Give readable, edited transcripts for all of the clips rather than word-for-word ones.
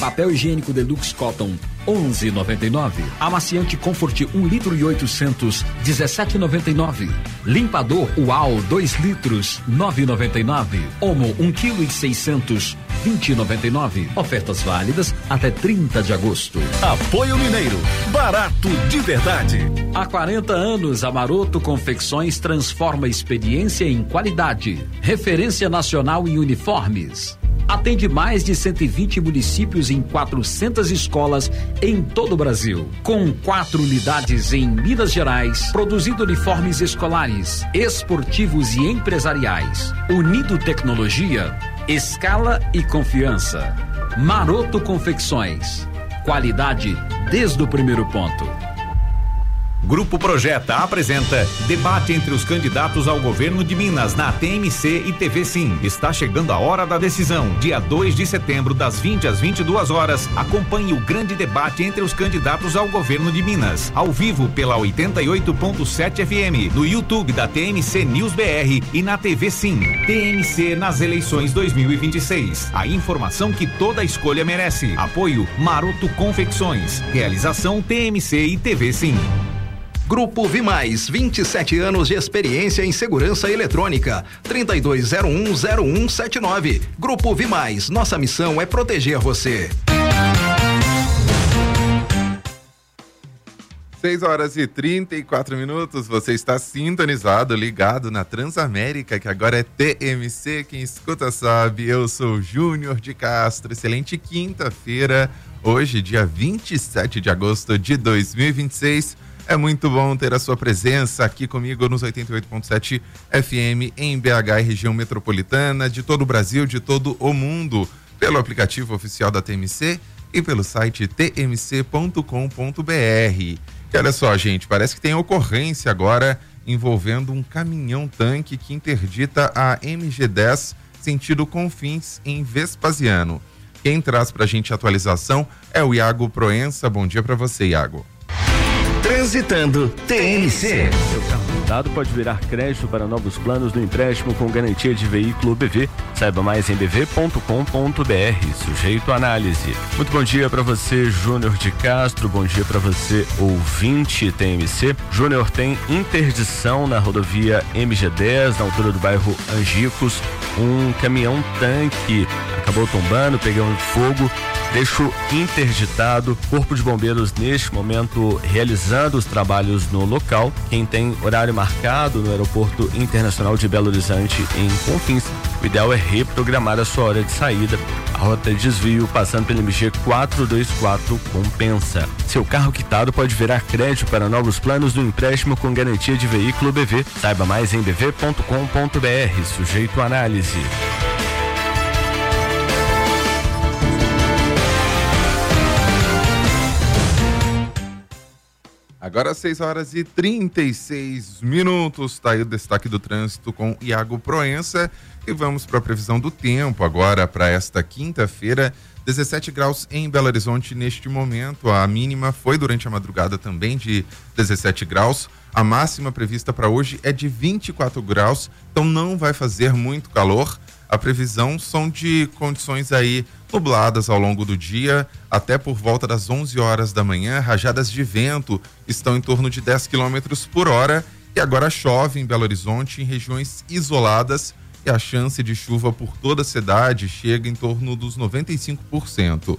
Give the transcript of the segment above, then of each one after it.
Papel higiênico Deluxe Cotton, 11,99. Amaciante Comfort 1 litro e 800, 17,99. Limpador UAU 2 litros, 9,99. Omo 1 kg e 600, 20,99. Ofertas válidas até 30 de agosto. Apoio Mineiro, barato de verdade. Há 40 anos, a Maroto Confecções transforma experiência em qualidade. Referência nacional em uniformes. Atende mais de 120 municípios em 400 escolas em todo o Brasil. Com 4 unidades em Minas Gerais, produzindo uniformes escolares, esportivos e empresariais. Unido tecnologia, escala e confiança. Maroto Confecções. Qualidade desde o primeiro ponto. Grupo Projeta apresenta debate entre os candidatos ao governo de Minas na TMC e TV Sim. Está chegando a hora da decisão. Dia 2 de setembro, das 20 às 22 horas, acompanhe o grande debate entre os candidatos ao governo de Minas. Ao vivo pela 88.7 FM, no YouTube da TMC News BR e na TV Sim. TMC nas eleições 2026. A informação que toda escolha merece. Apoio Maroto Confecções. Realização TMC e TV Sim. Grupo Vimais, 27 anos de experiência em segurança eletrônica. 32010179. Grupo Vimais, nossa missão é proteger você. 6h34, você está sintonizado, ligado na Transamérica, que agora é TMC, quem escuta sabe, eu sou Júnior de Castro, excelente quinta-feira, hoje dia 27 de agosto de 2026, é muito bom ter a sua presença aqui comigo nos 88.7 FM em BH e região metropolitana, de todo o Brasil, de todo o mundo, pelo aplicativo oficial da TMC e pelo site tmc.com.br. E olha só, gente, parece que tem ocorrência agora envolvendo um caminhão-tanque que interdita a MG10 sentido Confins em Vespasiano. Quem traz pra gente a atualização é o Iago Proença. Bom dia pra você, Iago. Transitando TMC. Seu carro usado pode virar crédito para novos planos do empréstimo com garantia de veículo BV. Saiba mais em bv.com.br, sujeito à análise. Muito bom dia para você, Júnior de Castro. Bom dia para você, ouvinte TMC. Júnior, tem interdição na rodovia MG10, na altura do bairro Angicos. Um caminhão-tanque acabou tombando, pegando fogo. Trecho interditado. Corpo de Bombeiros neste momento realizando os trabalhos no local. Quem tem horário marcado no Aeroporto Internacional de Belo Horizonte em Confins, o ideal é reprogramar a sua hora de saída. A rota de desvio passando pelo MG 424 compensa. Seu carro quitado pode virar crédito para novos planos do empréstimo com garantia de veículo BV. Saiba mais em bv.com.br, sujeito à análise. Agora 6h36, tá aí o destaque do trânsito com Iago Proença e vamos para a previsão do tempo agora para esta quinta-feira. 17 graus em Belo Horizonte neste momento, a mínima foi durante a madrugada também de 17 graus, a máxima prevista para hoje é de 24 graus, então não vai fazer muito calor. A previsão são de condições aí nubladas ao longo do dia, até por volta das 11 horas da manhã, rajadas de vento estão em torno de 10 km por hora e agora chove em Belo Horizonte em regiões isoladas e a chance de chuva por toda a cidade chega em torno dos 95%.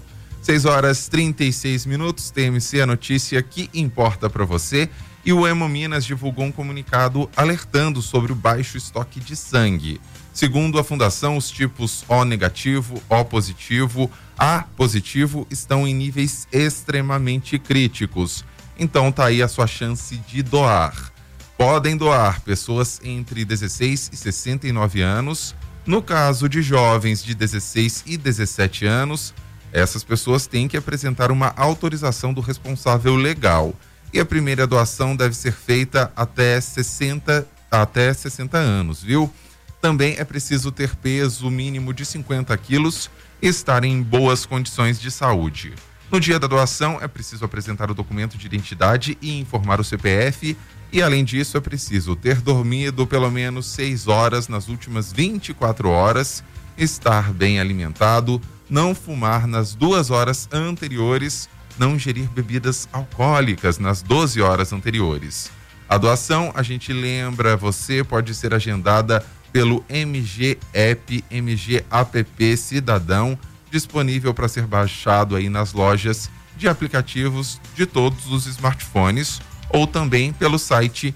6h36, TMC, a notícia que importa para você, e o Hemominas divulgou um comunicado alertando sobre o baixo estoque de sangue. Segundo a fundação, os tipos O negativo, O positivo, A positivo estão em níveis extremamente críticos. Então tá aí a sua chance de doar. Podem doar pessoas entre 16 e 69 anos. No caso de jovens de 16 e 17 anos, essas pessoas têm que apresentar uma autorização do responsável legal. E a primeira doação deve ser feita até 60 anos, viu? Também é preciso ter peso mínimo de 50 quilos e estar em boas condições de saúde. No dia da doação, é preciso apresentar o documento de identidade e informar o CPF. E, além disso, é preciso ter dormido pelo menos 6 horas nas últimas 24 horas, estar bem alimentado, não fumar nas 2 horas anteriores, não ingerir bebidas alcoólicas nas 12 horas anteriores. A doação, a gente lembra, você pode ser agendada pelo MG App Cidadão, disponível para ser baixado aí nas lojas de aplicativos de todos os smartphones, ou também pelo site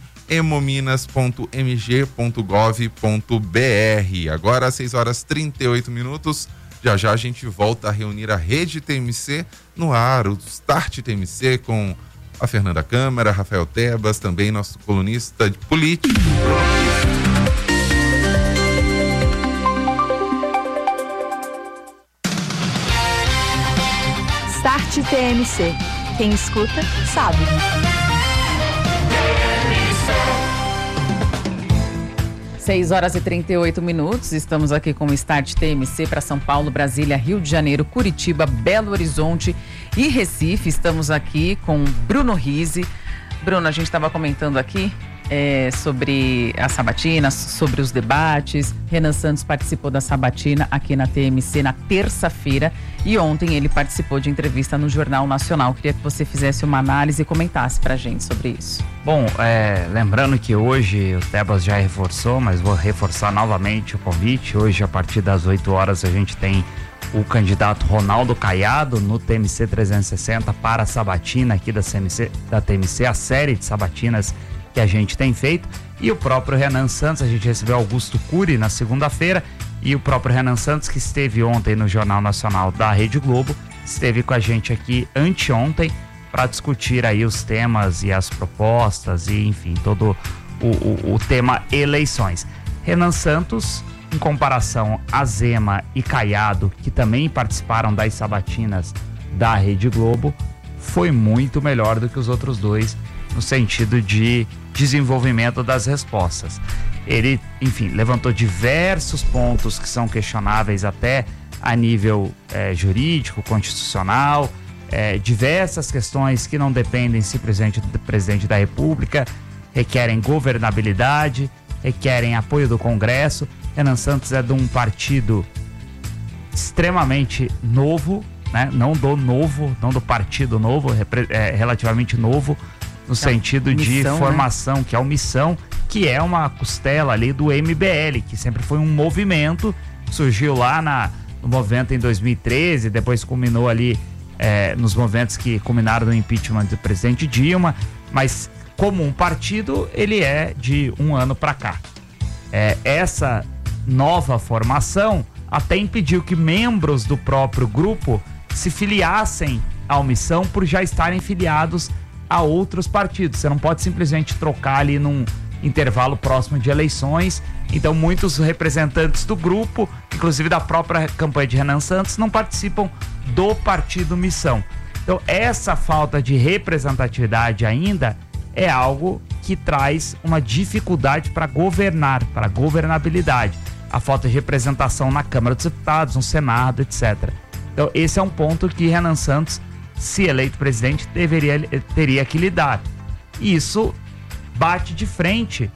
hemominas.mg.gov.br. Agora às 6h38. Já já a gente volta a reunir a Rede TMC no ar, o Start TMC, com a Fernanda Câmara, Rafael Tebas, também nosso colunista de política. Start TMC. Quem escuta, sabe. 6h38, estamos aqui com o Start TMC para São Paulo, Brasília, Rio de Janeiro, Curitiba, Belo Horizonte e Recife. Estamos aqui com Bruno Rizzi. Bruno, a gente estava comentando aqui sobre a sabatina, sobre os debates. Renan Santos participou da sabatina aqui na TMC na terça-feira e ontem ele participou de entrevista no Jornal Nacional. Queria que você fizesse uma análise e comentasse pra gente sobre isso. Bom, lembrando que hoje o Tebas já reforçou, mas vou reforçar novamente o convite. Hoje, a partir das 8 horas, a gente tem o candidato Ronaldo Caiado no TMC 360 para a sabatina aqui da TMC, a série de sabatinas que a gente tem feito, e o próprio Renan Santos. A gente recebeu Augusto Cury na segunda-feira, e o próprio Renan Santos, que esteve ontem no Jornal Nacional da Rede Globo, esteve com a gente aqui anteontem para discutir aí os temas e as propostas e, enfim, todo o tema eleições. Renan Santos, em comparação a Zema e Caiado, que também participaram das sabatinas da Rede Globo, foi muito melhor do que os outros dois no sentido de desenvolvimento das respostas. Ele, enfim, levantou diversos pontos que são questionáveis até a nível jurídico, constitucional, diversas questões que não dependem simplesmente do presidente da República, requerem governabilidade, requerem apoio do Congresso. Renan Santos é de um partido extremamente novo, né? Não do partido novo, relativamente novo, no sentido de formação, né? Que é a Missão, que é uma costela ali do MBL, que sempre foi um movimento, surgiu lá no movimento em 2013, depois culminou ali nos movimentos que culminaram no impeachment do presidente Dilma, mas como um partido, ele é de um ano para cá. Essa nova formação até impediu que membros do próprio grupo se filiassem à Missão por já estarem filiados a outros partidos. Você não pode simplesmente trocar ali num intervalo próximo de eleições. Então muitos representantes do grupo, inclusive da própria campanha de Renan Santos, não participam do partido Missão. Então essa falta de representatividade ainda é algo que traz uma dificuldade para governar, para a governabilidade. A falta de representação na Câmara dos Deputados, no Senado, etc. Então esse é um ponto que Renan Santos, se eleito presidente, teria que lidar. E isso bate de frente,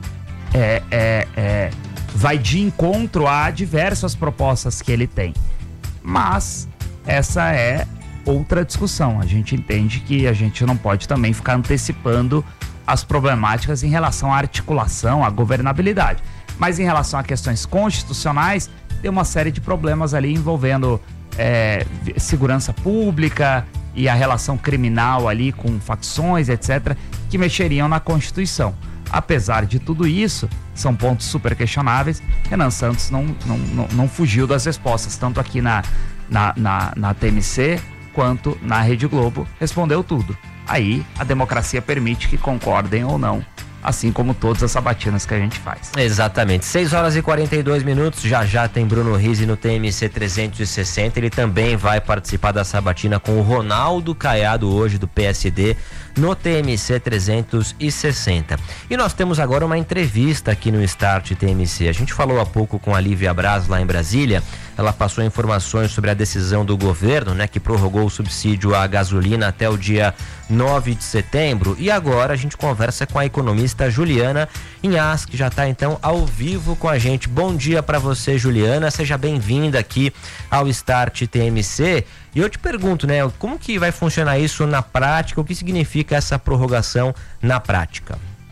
vai de encontro a diversas propostas que ele tem. Mas essa é outra discussão. A gente entende que a gente não pode também ficar antecipando as problemáticas em relação à articulação, à governabilidade. Mas em relação a questões constitucionais, tem uma série de problemas ali envolvendo segurança pública e a relação criminal ali com facções, etc., que mexeriam na Constituição. Apesar de tudo isso, são pontos super questionáveis. Renan Santos não fugiu das respostas, tanto aqui na TMC quanto na Rede Globo, respondeu tudo. Aí a democracia permite que concordem ou não, assim como todas as sabatinas que a gente faz. Exatamente. 6h42, já tem Bruno Rizzi no TMC 360, ele também vai participar da sabatina com o Ronaldo Caiado hoje do PSD no TMC 360. E nós temos agora uma entrevista aqui no Start TMC. A gente falou há pouco com a Lívia Braz lá em Brasília, ela passou informações sobre a decisão do governo, né, que prorrogou o subsídio à gasolina até o dia 9 de setembro. E agora a gente conversa com a economista Juliana Inhas, que já está então ao vivo com a gente. Bom dia para você, Juliana, seja bem-vinda aqui ao Start TMC. E eu te pergunto, né, como que vai funcionar isso na prática? O que significa essa prorrogação na prática?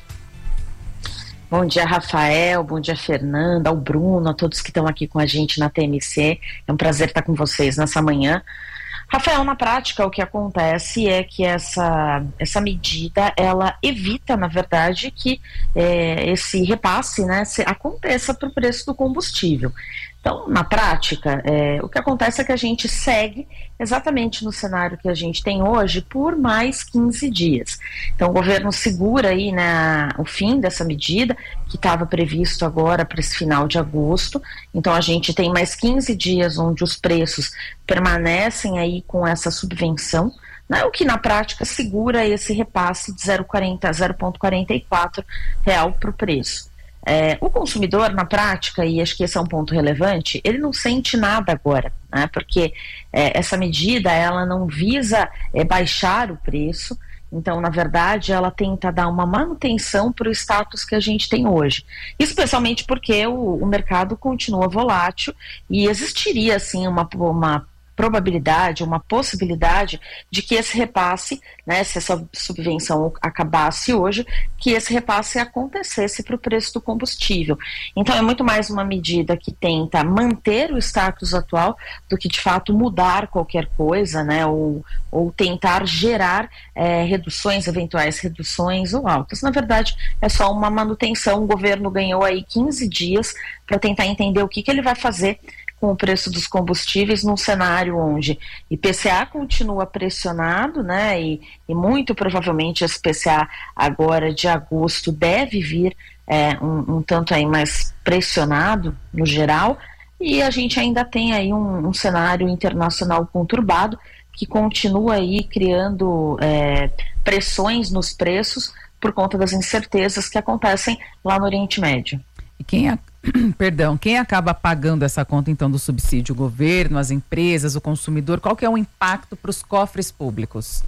Bom dia, Rafael, bom dia, Fernanda, ao Bruno, a todos que estão aqui com a gente na TMC. É um prazer estar com vocês nessa manhã. Rafael, na prática, o que acontece é que essa medida, ela evita, na verdade, que esse repasse, né, aconteça para o preço do combustível. Então, na prática, o que acontece é que a gente segue exatamente no cenário que a gente tem hoje por mais 15 dias. Então, o governo segura aí, né, o fim dessa medida, que estava previsto agora para esse final de agosto. Então, a gente tem mais 15 dias onde os preços permanecem aí com essa subvenção, né, o que na prática segura esse repasse de 0,44 real para o preço. O consumidor, na prática, e acho que esse é um ponto relevante, ele não sente nada agora, né, porque essa medida ela não visa baixar o preço. Então, na verdade, ela tenta dar uma manutenção para o status que a gente tem hoje, especialmente porque o mercado continua volátil e existiria, assim, uma probabilidade, uma possibilidade de que esse repasse, né, se essa subvenção acabasse hoje, que esse repasse acontecesse para o preço do combustível. Então é muito mais uma medida que tenta manter o status atual do que de fato mudar qualquer coisa, né, ou tentar gerar eventuais reduções ou altas. Na verdade, é só uma manutenção. O governo ganhou aí 15 dias para tentar entender o que ele vai fazer com o preço dos combustíveis num cenário onde IPCA continua pressionado, né, e muito provavelmente esse IPCA agora de agosto deve vir um tanto aí mais pressionado no geral, e a gente ainda tem aí um cenário internacional conturbado que continua aí criando pressões nos preços por conta das incertezas que acontecem lá no Oriente Médio. E quem acaba pagando essa conta, então, do subsídio? O governo, as empresas, o consumidor? Qual que é o impacto para os cofres públicos?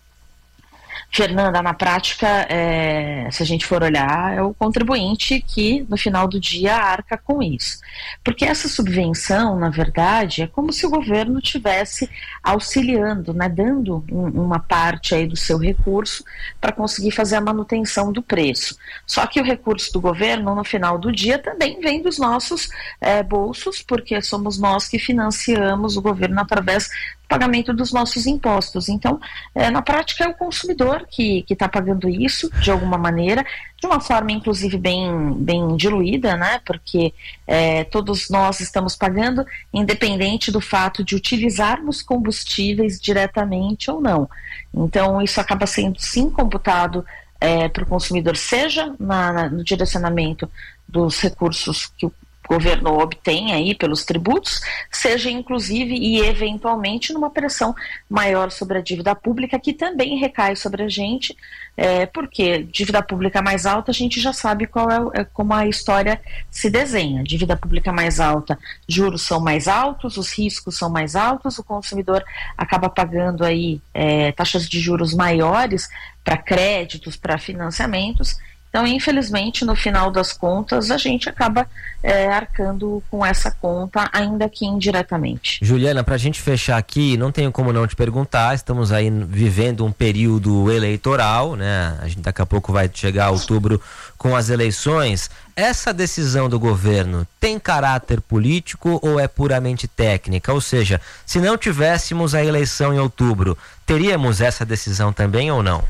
Fernanda, na prática, se a gente for olhar, é o contribuinte que, no final do dia, arca com isso. Porque essa subvenção, na verdade, é como se o governo estivesse auxiliando, né, dando uma parte aí do seu recurso para conseguir fazer a manutenção do preço. Só que o recurso do governo, no final do dia, também vem dos nossos bolsos, porque somos nós que financiamos o governo através pagamento dos nossos impostos. Então, na prática, é o consumidor que está pagando isso de alguma maneira, de uma forma inclusive bem diluída, né? Porque todos nós estamos pagando, independente do fato de utilizarmos combustíveis diretamente ou não. Então, isso acaba sendo sim computado para o consumidor, seja no direcionamento dos recursos que o governo obtém aí pelos tributos, seja inclusive e eventualmente numa pressão maior sobre a dívida pública, que também recai sobre a gente, porque dívida pública mais alta a gente já sabe como a história se desenha. Dívida pública mais alta, juros são mais altos, os riscos são mais altos, o consumidor acaba pagando aí taxas de juros maiores para créditos, para financiamentos. Então, infelizmente, no final das contas, a gente acaba arcando com essa conta, ainda que indiretamente. Juliana, para a gente fechar aqui, não tenho como não te perguntar, estamos aí vivendo um período eleitoral, né? A gente daqui a pouco vai chegar a outubro com as eleições. Essa decisão do governo tem caráter político ou é puramente técnica? Ou seja, se não tivéssemos a eleição em outubro, teríamos essa decisão também ou não?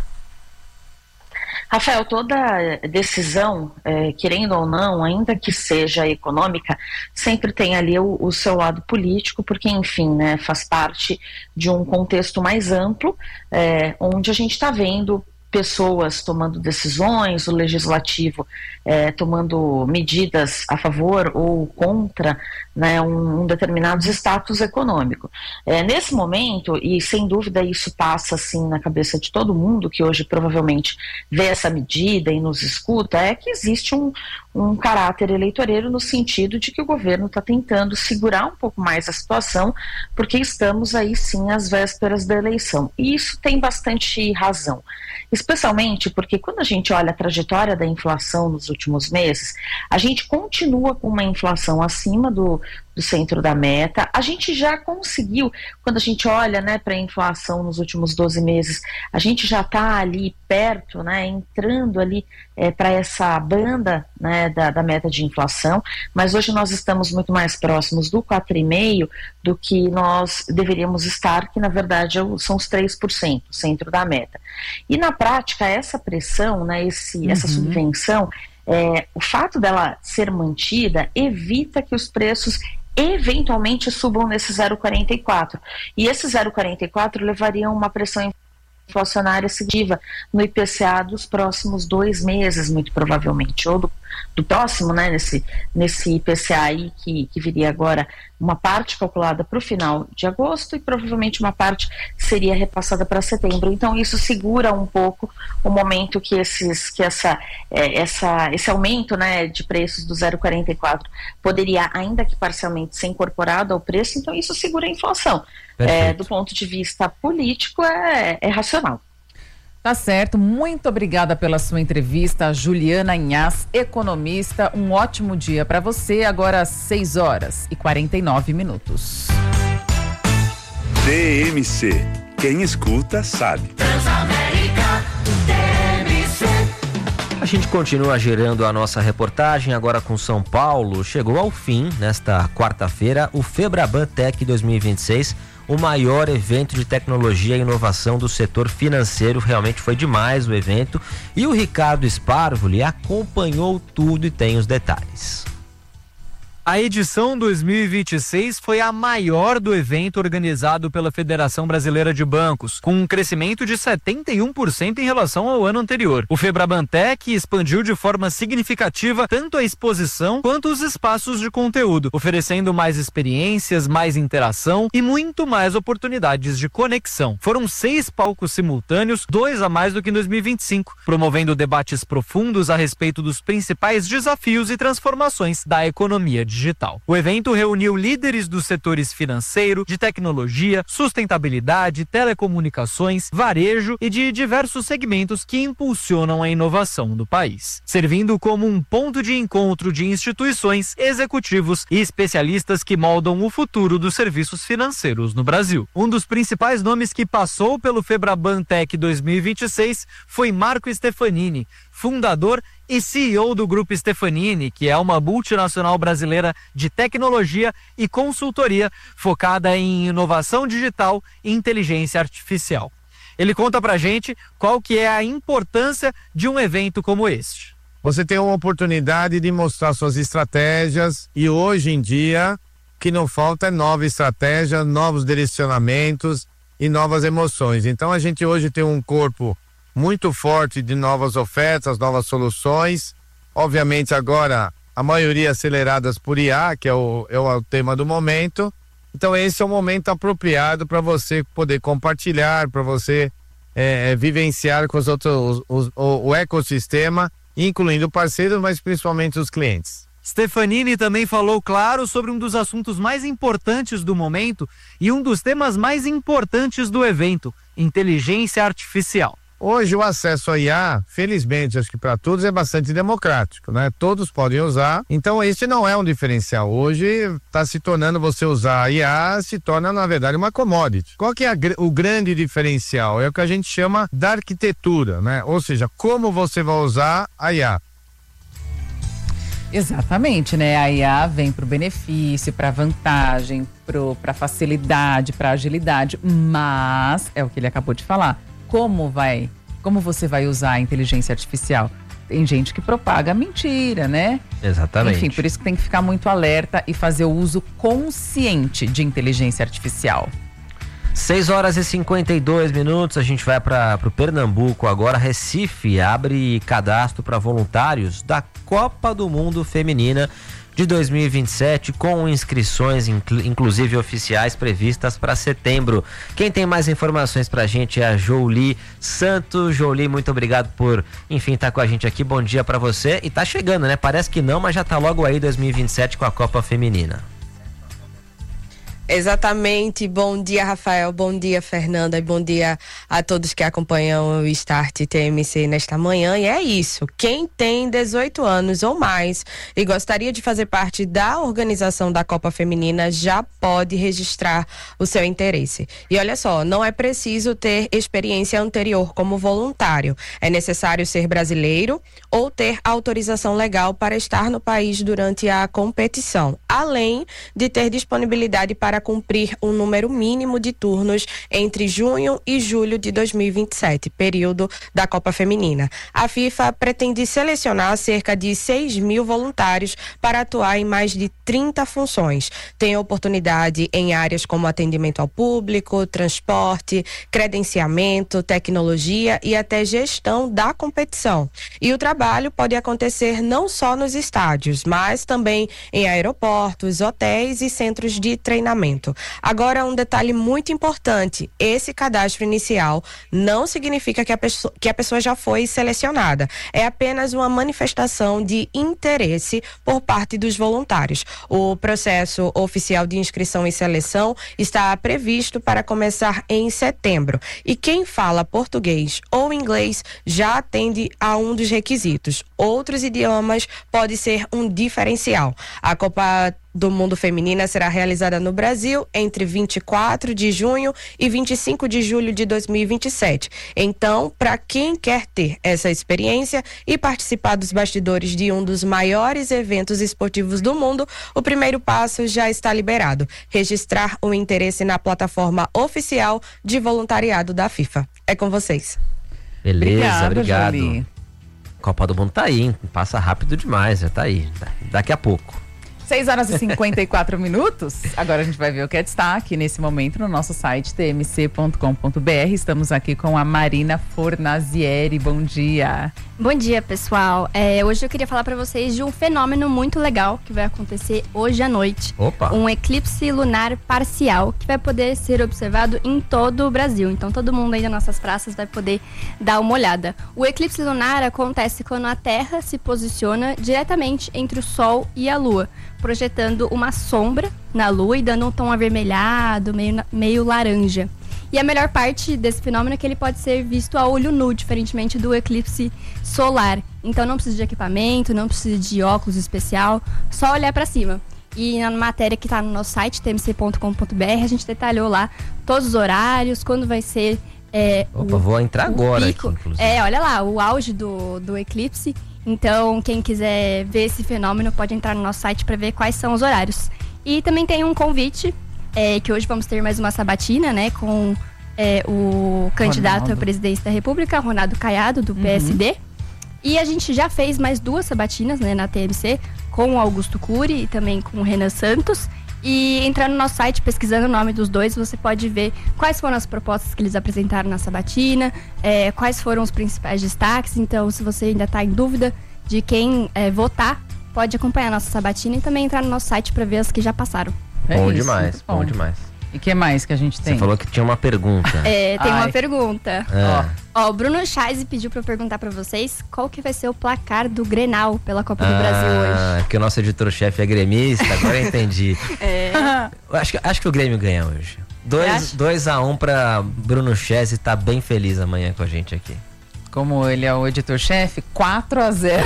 Rafael, toda decisão, querendo ou não, ainda que seja econômica, sempre tem ali o seu lado político, porque, enfim, né, faz parte de um contexto mais amplo, onde a gente está vendo pessoas tomando decisões, o legislativo tomando medidas a favor ou contra né, um determinado status econômico. Nesse momento, e sem dúvida isso passa assim na cabeça de todo mundo que hoje provavelmente vê essa medida e nos escuta, é que existe um caráter eleitoreiro no sentido de que o governo está tentando segurar um pouco mais a situação, porque estamos aí sim às vésperas da eleição. E isso tem bastante razão, especialmente porque quando a gente olha a trajetória da inflação nos últimos meses, a gente continua com uma inflação acima do centro da meta. A gente já conseguiu, quando a gente olha, né, para a inflação nos últimos 12 meses, a gente já está ali perto, né, entrando ali para essa banda, né, da meta de inflação, mas hoje nós estamos muito mais próximos do 4,5% do que nós deveríamos estar, que na verdade são os 3%, o centro da meta. E na prática, essa pressão, né, essa subvenção, o fato dela ser mantida evita que os preços eventualmente subam nesse 0,44. E esse 0,44 levaria a uma pressão inflacionária significativa no IPCA dos próximos 2 meses, muito provavelmente, ou do próximo, né, nesse IPCA aí que viria agora, uma parte calculada para o final de agosto e provavelmente uma parte seria repassada para setembro. Então isso segura um pouco o momento que esse aumento, né, de preços do 0,44 poderia, ainda que parcialmente, ser incorporado ao preço. Então isso segura a inflação. Do ponto de vista político, é racional. Tá certo, muito obrigada pela sua entrevista, Juliana Inhas, economista. Um ótimo dia para você, agora 6h49. TMC, quem escuta sabe. Transamérica, TMC. A gente continua girando a nossa reportagem agora com São Paulo. Chegou ao fim, nesta quarta-feira, o Febraban Tech 2026, o maior evento de tecnologia e inovação do setor financeiro. Realmente foi demais o evento. E o Ricardo Sparvoli acompanhou tudo e tem os detalhes. A edição 2026 foi a maior do evento organizado pela Federação Brasileira de Bancos, com um crescimento de 71% em relação ao ano anterior. O Febraban Tech expandiu de forma significativa tanto a exposição quanto os espaços de conteúdo, oferecendo mais experiências, mais interação e muito mais oportunidades de conexão. Foram 6 palcos simultâneos, 2 a mais do que em 2025, promovendo debates profundos a respeito dos principais desafios e transformações da economia digital. O evento reuniu líderes dos setores financeiro, de tecnologia, sustentabilidade, telecomunicações, varejo e de diversos segmentos que impulsionam a inovação do país, servindo como um ponto de encontro de instituições, executivos e especialistas que moldam o futuro dos serviços financeiros no Brasil. Um dos principais nomes que passou pelo Febraban Tech 2026 foi Marco Stefanini, fundador e CEO do Grupo Stefanini, que é uma multinacional brasileira de tecnologia e consultoria focada em inovação digital e inteligência artificial. Ele conta pra gente qual que é a importância de um evento como este. Você tem uma oportunidade de mostrar suas estratégias e hoje em dia o que não falta é nova estratégia, novos direcionamentos e novas emoções. Então a gente hoje tem um corpo muito forte de novas ofertas, novas soluções. Obviamente agora a maioria aceleradas por IA, que é o tema do momento. Então esse é o momento apropriado para você poder compartilhar, para você vivenciar com os outros o ecossistema, incluindo parceiros, mas principalmente os clientes. Stefanini também falou, claro, sobre um dos assuntos mais importantes do momento e um dos temas mais importantes do evento: inteligência artificial. Hoje o acesso a IA, felizmente, acho que para todos é bastante democrático, né? Todos podem usar, então esse não é um diferencial. Hoje está se tornando, você usar a IA, se torna na verdade uma commodity. Qual que é o grande diferencial? É o que a gente chama da arquitetura, né? Ou seja, como você vai usar a IA. Exatamente, né? A IA vem para o benefício, para vantagem, para facilidade, para agilidade, mas é o que ele acabou de falar. Como você vai usar a inteligência artificial? Tem gente que propaga mentira, né? Exatamente. Enfim, por isso que tem que ficar muito alerta e fazer o uso consciente de inteligência artificial. 6h52, a gente vai para o Pernambuco agora. Recife abre cadastro para voluntários da Copa do Mundo Feminina de 2027, com inscrições, inclusive oficiais, previstas para setembro. Quem tem mais informações pra gente é a Jolie Santos. Jolie, muito obrigado por, enfim, estar com a gente aqui. Bom dia para você. E tá chegando, né? Parece que não, mas já tá logo aí 2027 com a Copa Feminina. Exatamente, bom dia Rafael, bom dia Fernanda e bom dia a todos que acompanham o Start TMC nesta manhã. E é isso, quem tem 18 anos ou mais e gostaria de fazer parte da organização da Copa Feminina já pode registrar o seu interesse. E olha só, não é preciso ter experiência anterior como voluntário, é necessário ser brasileiro ou ter autorização legal para estar no país durante a competição, além de ter disponibilidade para cumprir um número mínimo de turnos entre junho e julho de 2027, período da Copa Feminina. A FIFA pretende selecionar cerca de 6.000 voluntários para atuar em mais de 30 funções. Tem oportunidade em áreas como atendimento ao público, transporte, credenciamento, tecnologia e até gestão da competição. E o trabalho pode acontecer não só nos estádios, mas também em aeroportos, hotéis e centros de treinamento. Agora, um detalhe muito importante: esse cadastro inicial não significa que a pessoa já foi selecionada. É apenas uma manifestação de interesse por parte dos voluntários. O processo oficial de inscrição e seleção está previsto para começar em setembro. E quem fala português ou inglês já atende a um dos requisitos. Outros idiomas pode ser um diferencial. A Copa do Mundo Feminina será realizada no Brasil entre 24 de junho e 25 de julho de 2027. Então, para quem quer ter essa experiência e participar dos bastidores de um dos maiores eventos esportivos do mundo, o primeiro passo já está liberado: registrar o interesse na plataforma oficial de voluntariado da FIFA. É com vocês. Beleza, obrigado. Jolie. Copa do Mundo tá aí, hein? Passa rápido demais, já tá aí. Daqui a pouco. 6 horas e 54 minutos. Agora a gente vai ver o que é destaque nesse momento no nosso site tmc.com.br. Estamos aqui com a Marina Fornazieri. Bom dia. Bom dia, pessoal. Hoje eu queria falar para vocês de um fenômeno muito legal que vai acontecer hoje à noite. Opa! Um eclipse lunar parcial que vai poder ser observado em todo o Brasil. Então todo mundo aí das nossas praças vai poder dar uma olhada. O eclipse lunar acontece quando a Terra se posiciona diretamente entre o Sol e a Lua, projetando uma sombra na Lua e dando um tom avermelhado, meio laranja. E a melhor parte desse fenômeno é que ele pode ser visto a olho nu, diferentemente do eclipse solar. Então não precisa de equipamento, não precisa de óculos especial, só olhar para cima. E na matéria que está no nosso site, tmc.com.br, a gente detalhou lá todos os horários, quando vai ser... vou entrar agora aqui, inclusive. Olha lá, o auge do eclipse. Então, quem quiser ver esse fenômeno pode entrar no nosso site para ver quais são os horários. E também tem um convite, que hoje vamos ter mais uma sabatina, né, com o candidato à presidência da República, Ronaldo Caiado, do PSD. E a gente já fez mais 2 sabatinas, né, na TMC, com o Augusto Cury e também com o Renan Santos. E entrando no nosso site, pesquisando o nome dos dois, você pode ver quais foram as propostas que eles apresentaram na sabatina, quais foram os principais destaques. Então, se você ainda está em dúvida de quem votar, pode acompanhar a nossa sabatina e também entrar no nosso site para ver as que já passaram. Bom demais, bom demais. E o que mais que a gente tem? Você falou que tinha uma pergunta. Tem uma pergunta. Ó, o Bruno Chaise pediu pra eu perguntar pra vocês qual que vai ser o placar do Grenal pela Copa do Brasil hoje. Porque o nosso editor-chefe é gremista, agora eu entendi. Acho que o Grêmio ganha hoje. 2-1 pra Bruno Chaise, tá bem feliz amanhã com a gente aqui. Como ele é o editor-chefe, 4-0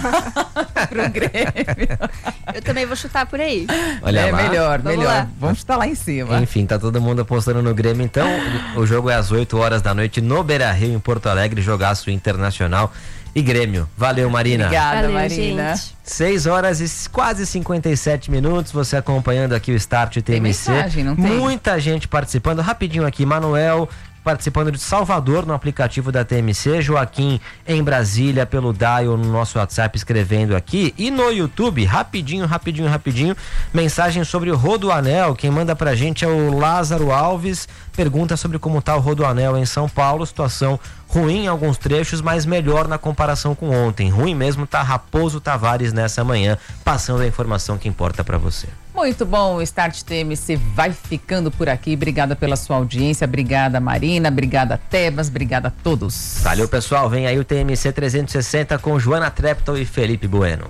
pro Grêmio. Eu também vou chutar por aí. Olha lá. Melhor. Vamos chutar lá em cima. Enfim, tá todo mundo apostando no Grêmio. Então, o jogo é às 8 horas da noite no Beira-Rio, em Porto Alegre, jogaço Internacional e Grêmio. Valeu, Marina. Obrigada, Marina. Gente. 6 horas e quase 57 minutos, você acompanhando aqui o Start TMC. Tem mensagem, não tem? Muita gente participando. Rapidinho aqui, Manuel participando de Salvador no aplicativo da TMC, Joaquim em Brasília pelo dial no nosso WhatsApp escrevendo aqui, e no YouTube, rapidinho, mensagem sobre o Rodoanel. Quem manda pra gente é o Lázaro Alves, pergunta sobre como tá o Rodoanel em São Paulo, situação ruim em alguns trechos, mas melhor na comparação com ontem. Ruim mesmo tá Raposo Tavares nessa manhã, passando a informação que importa para você. Muito bom, o Start TMC vai ficando por aqui. Obrigada pela sua audiência, obrigada Marina, obrigada Tebas, obrigada a todos. Valeu, pessoal, vem aí o TMC 360 com Joana Trepton e Felipe Bueno.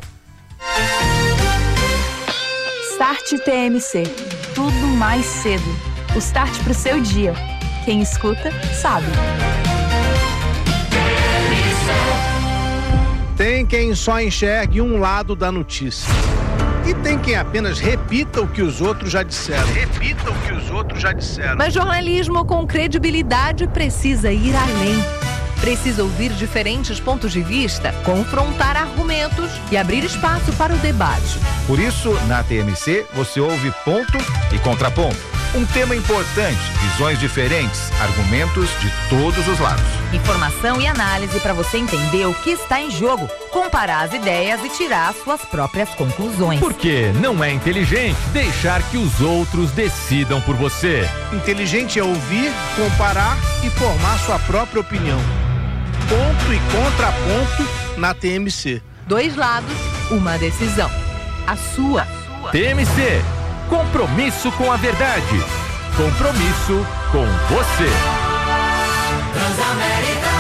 Start TMC, tudo mais cedo. O start pro seu dia. Quem escuta, sabe. Tem quem só enxergue um lado da notícia. E tem quem apenas repita o que os outros já disseram. Mas jornalismo com credibilidade precisa ir além. Precisa ouvir diferentes pontos de vista, confrontar argumentos e abrir espaço para o debate. Por isso, na TMC, você ouve ponto e contraponto. Um tema importante, visões diferentes, argumentos de todos os lados. Informação e análise para você entender o que está em jogo, comparar as ideias e tirar suas próprias conclusões. Porque não é inteligente deixar que os outros decidam por você. Inteligente é ouvir, comparar e formar sua própria opinião. Ponto e contraponto na TMC. 2 lados, uma decisão. A sua. TMC. Compromisso com a verdade. Compromisso com você. Transamérica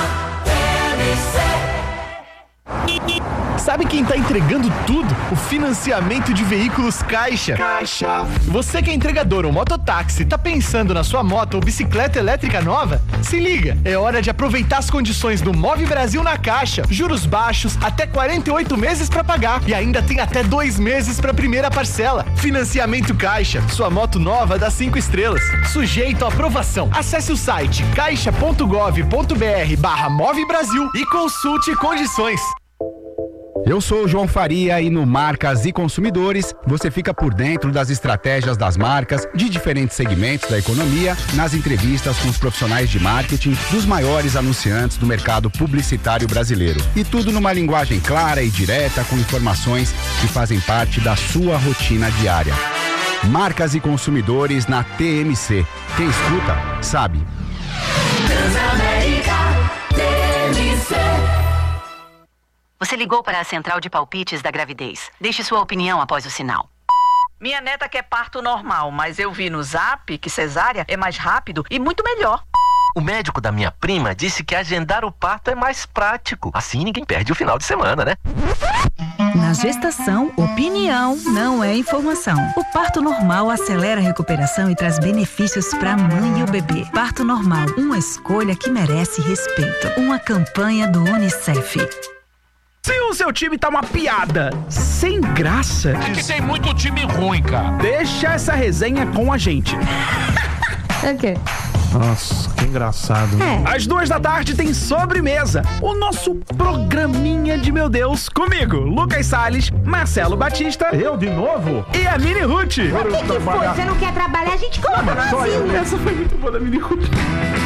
TMC. Sabe quem tá entregando tudo? O financiamento de veículos Caixa. Você que é entregador ou mototáxi, tá pensando na sua moto ou bicicleta elétrica nova? Se liga, é hora de aproveitar as condições do Move Brasil na Caixa. Juros baixos, até 48 meses para pagar e ainda tem até 2 meses para primeira parcela. Financiamento Caixa, sua moto nova dá 5 estrelas. Sujeito à aprovação. Acesse o site caixa.gov.br/Move Brasil e consulte condições. Eu sou o João Faria e no Marcas e Consumidores você fica por dentro das estratégias das marcas de diferentes segmentos da economia, nas entrevistas com os profissionais de marketing dos maiores anunciantes do mercado publicitário brasileiro. E tudo numa linguagem clara e direta com informações que fazem parte da sua rotina diária. Marcas e Consumidores na TMC. Quem escuta, sabe. Transamérica TMC. Você ligou para a central de palpites da gravidez. Deixe sua opinião após o sinal. Minha neta quer parto normal, mas eu vi no Zap que cesárea é mais rápido e muito melhor. O médico da minha prima disse que agendar o parto é mais prático. Assim ninguém perde o final de semana, né? Na gestação, opinião não é informação. O parto normal acelera a recuperação e traz benefícios para a mãe e o bebê. Parto normal, uma escolha que merece respeito. Uma campanha do UNICEF. Se o seu time tá uma piada, sem graça... É que tem muito time ruim, cara. Deixa essa resenha com a gente. É o quê? Nossa, que engraçado. Às 14h tem Sobremesa, o nosso programinha de meu Deus, comigo, Lucas Salles, Marcelo Batista. Eu de novo? E a Mini Ruth. O que foi? Você não quer trabalhar? A gente coloca no Essa foi muito boa da Mini Ruth.